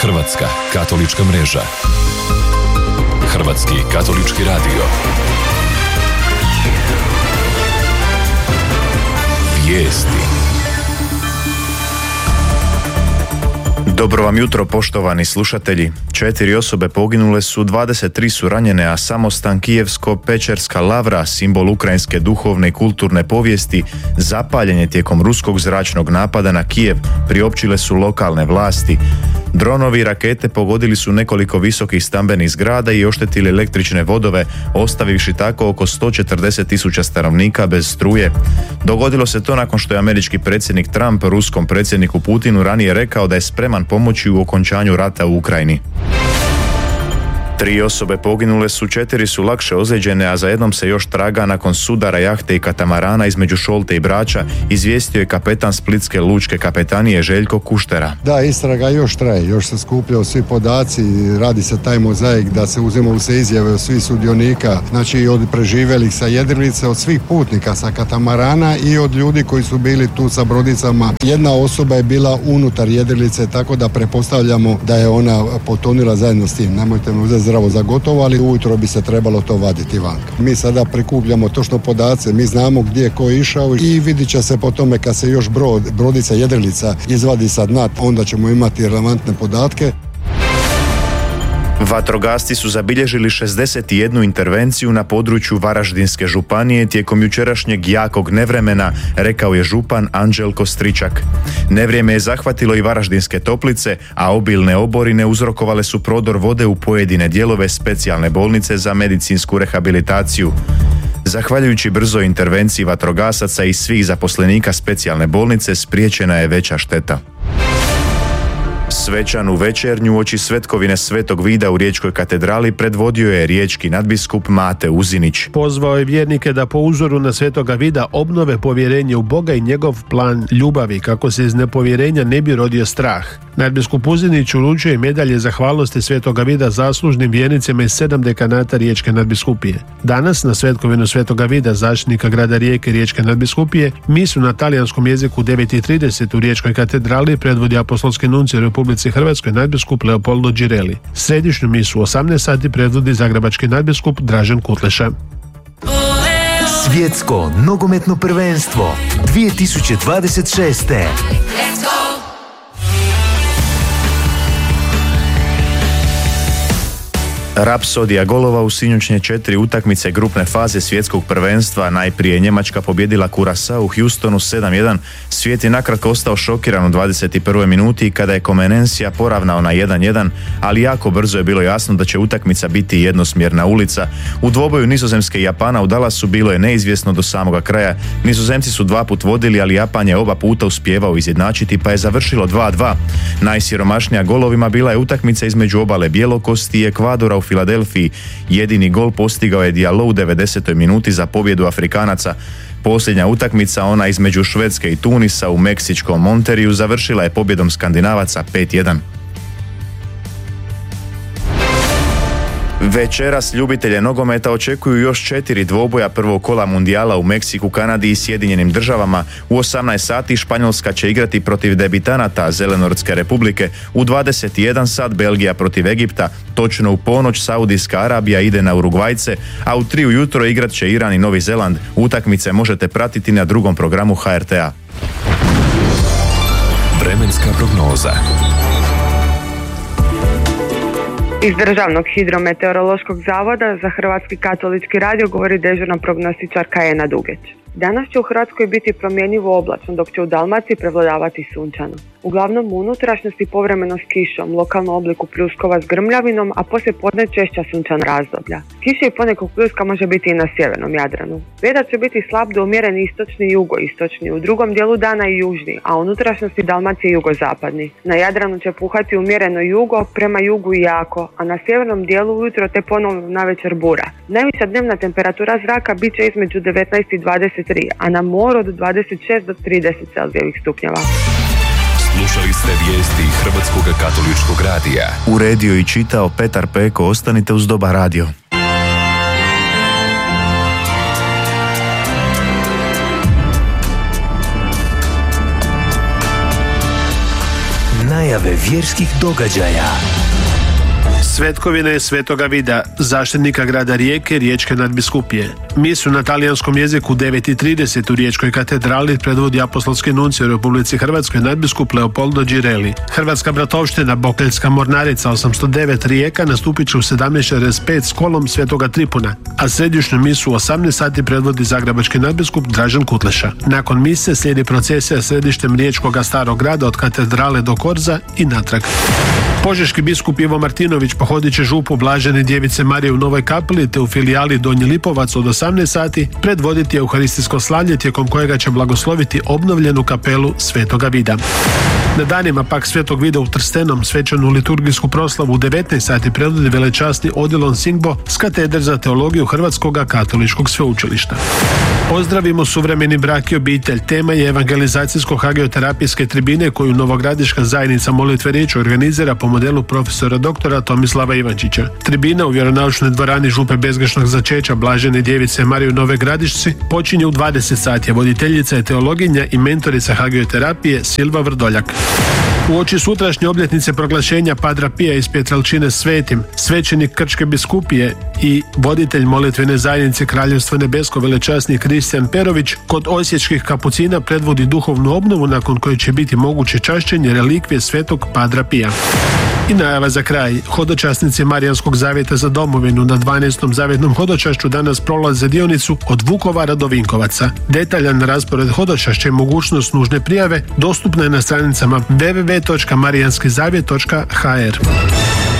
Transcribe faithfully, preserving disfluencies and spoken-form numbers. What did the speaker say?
Hrvatska katolička mreža. Hrvatski katolički radio. Vijesti. Dobro vam jutro, poštovani slušatelji. Četiri osobe poginule su, dvadeset tri su ranjene, a samostan Kijevsko-Pečerska lavra, simbol ukrajinske duhovne i kulturne povijesti, zapaljen je tijekom ruskog zračnog napada na Kijev, priopćile su lokalne vlasti. Dronovi i rakete pogodili su nekoliko visokih stambenih zgrada i oštetili električne vodove, ostavivši tako oko sto četrdeset tisuća stanovnika bez struje. Dogodilo se to nakon što je američki predsjednik Trump ruskom predsjedniku Putinu ranije rekao da je spreman pomoći u okončanju rata u Ukrajini. Tri osobe poginule su, četiri su lakše ozlijeđene, a za jednom se još traga nakon sudara jahte i katamarana između Šolte i Brača, izvijestio je kapetan Splitske lučke kapetanije Željko Kuštera. Da, istraga još traje, još se skupljaju svi podaci, radi se taj mozaik da se uzimaju se izjave od svih sudionika, znači od preživjelih sa jedrilice, od svih putnika sa katamarana i od ljudi koji su bili tu sa brodicama. Jedna osoba je bila unutar jedrilice, tako da pretpostavljamo da je ona potonila zajedno s tim. Nemojte me uzeti zdravo za gotovo, ali ujutro bi se trebalo to vaditi vanka. Mi sada prikupljamo točno podace, mi znamo gdje je ko išao i vidit će se po tome kad se još brod, brodica jedrilica izvadi sa dna, onda ćemo imati relevantne podatke. Vatrogasci su zabilježili šezdeset jednu intervenciju na području Varaždinske županije tijekom jučerašnjeg jakog nevremena, rekao je župan Anđelko Stričak. Nevrijeme je zahvatilo i Varaždinske Toplice, a obilne oborine uzrokovale su prodor vode u pojedine dijelove specijalne bolnice za medicinsku rehabilitaciju. Zahvaljujući brzoj intervenciji vatrogasaca i svih zaposlenika specijalne bolnice spriječena je veća šteta. Svečanu večernju uoči svetkovine Svetog Vida u Riječkoj katedrali predvodio je riječki nadbiskup Mate Uzinić. Pozvao je vjernike da po uzoru na Svetoga Vida obnove povjerenje u Boga i njegov plan ljubavi, kako se iz nepovjerenja ne bi rodio strah. Nadbiskup Uzinić uručuje medalje zahvalnosti Svetoga Vida zaslužnim vjernicima iz sedam dekanata Riječke nadbiskupije. Danas na svetkovinu Svetoga Vida, zaštitnika grada Rijeke Riječke nadbiskupije, misu na talijanskom jeziku u devet i trideset u Riječkoj katedrali predvodi apostolski nuncij u Republici Hrvatskoj nadbiskup Leopoldo Girelli. Središnju misu u osamnaest sati predvodi zagrebački nadbiskup Dražen Kutleša. Svjetsko nogometno prvenstvo dvije tisuće dvadeset šeste. Rapsodija golova u sinoćnje četiri utakmice grupne faze svjetskog prvenstva. Najprije Njemačka pobjedila Curaçao u Houstonu sedam jedan. Svijet je nakratko ostao šokiran u dvadeset i prvoj minuti kada je Comenensija poravnao na jedan jedan, ali jako brzo je bilo jasno da će utakmica biti jednosmjerna ulica. U dvoboju Nizozemske i Japana u Dallasu bilo je neizvjesno do samoga kraja. Nizozemci su dva put vodili, ali Japan je oba puta uspijevao izjednačiti, pa je završilo dva dva. Najsiromašnija golovima bila je utakmica između obale Bjelokosti i Ekvadora u Filadelfiji. Jedini gol postigao je Diallo u devedesetoj minuti za pobjedu Afrikanaca. Posljednja utakmica, ona između Švedske i Tunisa u meksičkom Monteriju, završila je pobjedom Skandinavaca pet jedan. Večeras ljubitelje nogometa očekuju još četiri dvoboja prvog kola mundijala u Meksiku, Kanadi i Sjedinjenim državama. U osamnaest sati Španjolska će igrati protiv debitanata Zelenortske republike, u dvadeset jedan sat Belgija protiv Egipta, točno u ponoć Saudijska Arabija ide na Urugvajce, a u tri ujutro igrat će Iran i Novi Zeland. Utakmice možete pratiti na drugom programu H R T A. Vremenska prognoza. Iz Državnog hidrometeorološkog zavoda za Hrvatski katolički radio govori dežurna prognostičarka Ena Dugeć. Danas će u Hrvatskoj biti promjenjivo oblačno, dok će u Dalmaciji prevladavati sunčano. Uglavnom u unutrašnjosti povremeno s kišom, lokalno obliku pljuskova s grmljavinom, a poslije podne češća sunčana razdoblja. Kiša i ponekog pljuska može biti i na sjevernom Jadranu. Vjetar će biti slab do umjeren istočni i jugoistočni, u drugom dijelu dana i južni, a u unutrašnjosti Dalmacije jugozapadni. Na Jadranu će puhati umjereno jugo, prema jugu i jako, a na sjevernom dijelu ujutro te ponovno navečer bura. Najviša dnevna temperatura zraka bit će između devetnaest i dvadeset tri, a na moru od dvadeset šest do trideset Celzijevih stupnjeva. Slušali ste vijesti Hrvatskog katoličkog radija. Uredio i čitao Petar Peko. Ostanite uz Dobar radio. Najavljeno najave vjerskih događaja. Svetkovine Svetoga Vida, zaštitnika grada Rijeke, Riječke nadbiskupije. Misu na talijanskom jeziku u devet i trideset u Riječkoj katedrali predvodi apostolski nuncio u Republici Hrvatskoj nadbiskup Leopoldo Girelli. Hrvatska bratovština Bokeljska mornarica osamsto devet Rijeka nastupit će u sedamnaest četrdeset pet s kolom Svetoga Tripuna, a središnju misu u osamnaest sati predvodi zagrebački nadbiskup Dražen Kutleša. Nakon mise slijedi procesija središtem Riječkoga starog grada od katedrale do Korza i natrag. Požeški biskup Ivo Martinović pohodit će župu Blažene Djevice Marije u Novoj Kapeli te u filijali Donji Lipovac od osamnaest sati predvoditi euharistijsko slavlje tijekom kojega će blagosloviti obnovljenu kapelu Svetoga Vida. Na danima pak Svetog Vida u Trstenom svečanu liturgijsku proslavu u devetnaest sati predvodi velečasni Odilon Singbo s katedre za teologiju Hrvatskog katoličkog sveučilišta. Pozdravimo suvremeni brak i obitelj. Tema je evangelizacijsko-hagioterapijske tribine koju Novogradiška zajednica Molitve riječi organizira po modelu profesora doktora Tomislava Ivančića. Tribina u vjeronaučnoj dvorani župe Bezgrešnog začeća Blažene Djevice Marije u Nove Gradišci počinje u dvadeset sati, a voditeljica je teologinja i mentorica hagioterapije Silva Vrdoljak. U oči sutrašnje obljetnice proglašenja Padra Pija iz Pietrelcine svetim, svećenik Krčke biskupije i voditelj molitvene zajednice Kraljevstva nebesko velečasni Kristijan Perović kod osječkih kapucina predvodi duhovnu obnovu nakon koje će biti moguće čašćenje relikvije svetog Padra Pija. I najava za kraj. Hodočasnici Marijanskog zavjeta za domovinu na dvanaestom zavjetnom hodočašću danas prolaze dionicu od Vukovara do Vinkovaca. Detaljan raspored hodočašća i mogućnost nužne prijave dostupna je na stranicama w w w točka marijanski zavjet točka h r.